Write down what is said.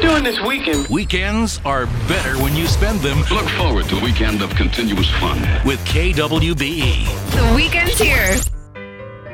doing this weekend? Weekends are better when you spend them. Look forward to a weekend of continuous fun with KWBE. The weekend's here.